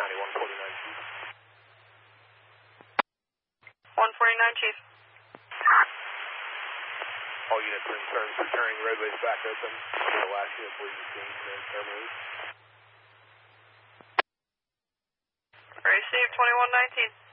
149, Chief. 149, Chief. All units are in terms for turning roadways back open. The last unit please exchange and terminate. Received 2119.